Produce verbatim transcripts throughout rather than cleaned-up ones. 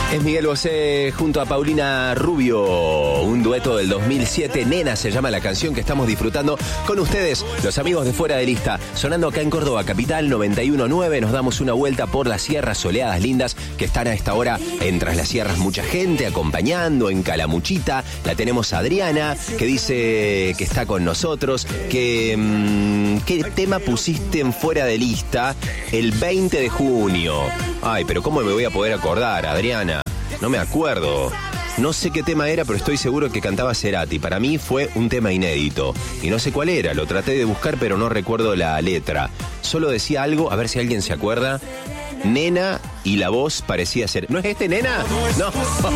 Es Miguel Bosé junto a Paulina Rubio, un dueto del dos mil siete, Nena se llama la canción que estamos disfrutando con ustedes, los amigos de Fuera de Lista, sonando acá en Córdoba Capital noventa y uno punto nueve. Nos damos una vuelta por las sierras soleadas lindas que están a esta hora en Tras las Sierras, mucha gente acompañando en Calamuchita. La tenemos a Adriana, que dice que está con nosotros, que mmm, ¿qué tema pusiste en Fuera de Lista el veinte de junio? Ay, pero ¿cómo me voy a poder acordar, Adriana? No me acuerdo. No sé qué tema era, pero estoy seguro que cantaba Cerati. Para mí fue un tema inédito. Y no sé cuál era, lo traté de buscar, pero no recuerdo la letra. Solo decía algo, a ver si alguien se acuerda. Nena, y la voz parecía ser... ¿No es este, Nena? No.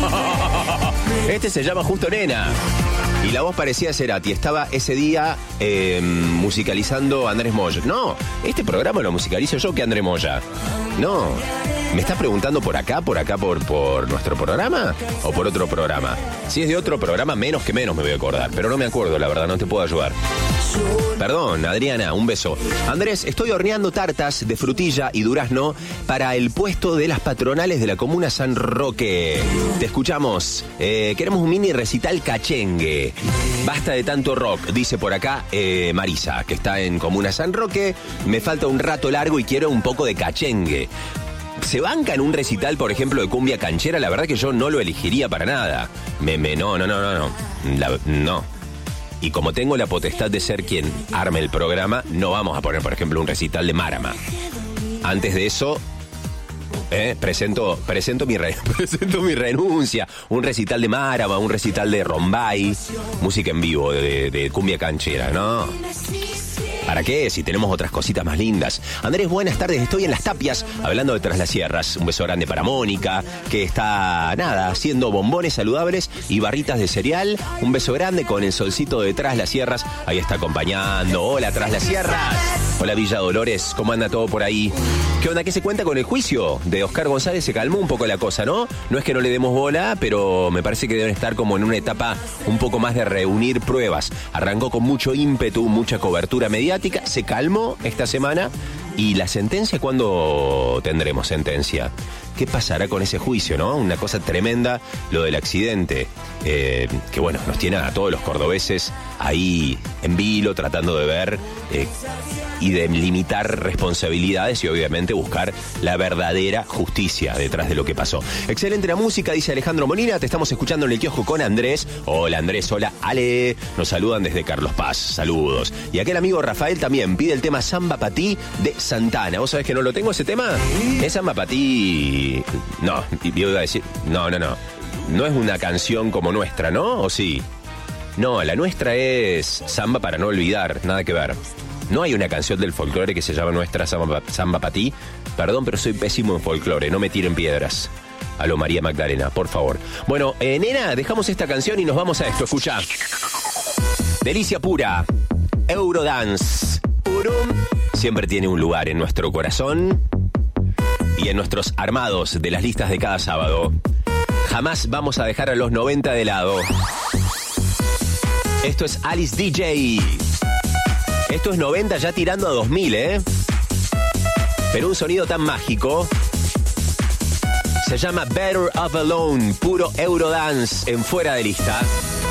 Este se llama justo Nena. Y la voz parecía Cerati. Estaba ese día eh, musicalizando Andrés Moya. No, este programa lo musicalizo yo que Andrés Moya. No. ¿Me estás preguntando por acá, por acá, por, por nuestro programa? ¿O por otro programa? Si es de otro programa, menos que menos me voy a acordar. Pero no me acuerdo, la verdad, no te puedo ayudar. Perdón, Adriana, un beso. Andrés, estoy horneando tartas de frutilla y durazno para el puesto de las patronales de la comuna San Roque. Te escuchamos. Eh, queremos un mini recital cachengue. Basta de tanto rock, dice por acá eh, Marisa, que está en comuna San Roque. Me falta un rato largo y quiero un poco de cachengue. ¿Se banca en un recital, por ejemplo, de cumbia canchera? La verdad que yo no lo elegiría para nada. Me, me, no, no, no, no, no. La, no. Y como tengo la potestad de ser quien arme el programa, no vamos a poner, por ejemplo, un recital de Marama. Antes de eso, eh, presento, presento, mi re, presento mi renuncia. Un recital de Marama, un recital de Rombay, música en vivo, de, de cumbia canchera, ¿no? ¿Para qué? Si tenemos otras cositas más lindas. Andrés, buenas tardes. Estoy en Las Tapias, hablando de Tras las Sierras. Un beso grande para Mónica, que está, nada, haciendo bombones saludables y barritas de cereal. Un beso grande con el solcito de Tras las Sierras. Ahí está acompañando. Hola, Tras las Sierras. Hola, Villa Dolores. ¿Cómo anda todo por ahí? ¿Qué onda? ¿Qué se cuenta con el juicio de Oscar González? Se calmó un poco la cosa, ¿no? No es que no le demos bola, pero me parece que deben estar como en una etapa un poco más de reunir pruebas. Arrancó con mucho ímpetu, mucha cobertura mediática. Se calmó esta semana. ¿Y la sentencia? ¿Cuándo tendremos sentencia? ¿Qué pasará con ese juicio, no? Una cosa tremenda, lo del accidente, eh, que bueno, nos tiene a todos los cordobeses ahí en vilo, tratando de ver eh, y de limitar responsabilidades y obviamente buscar la verdadera justicia detrás de lo que pasó. Excelente la música, dice Alejandro Molina, te estamos escuchando en el kiosco con Andrés. Hola Andrés, hola Ale, nos saludan desde Carlos Paz, saludos. Y aquel amigo Rafael también pide el tema Samba Pa' Ti de Santana. ¿Vos sabés que no lo tengo ese tema? Es Samba Pa' Ti. No, yo iba a decir, no, no, no. No es una canción como nuestra, ¿no? ¿O sí? No, la nuestra es Samba para no olvidar, nada que ver. No hay una canción del folclore que se llama Nuestra Samba, Samba Pa' Ti. Perdón, pero soy pésimo en folclore, no me tiren piedras. A lo María Magdalena, por favor. Bueno, eh, nena, dejamos esta canción y nos vamos a esto, escuchá. Delicia pura, Eurodance. Purum. Siempre tiene un lugar en nuestro corazón y en nuestros armados de las listas de cada sábado. Jamás vamos a dejar a los noventa de lado. Esto es Alice D J. Esto es noventa ya tirando a dos mil, ¿eh? Pero un sonido tan mágico. Se llama Better Off Alone, puro Eurodance en Fuera de Lista.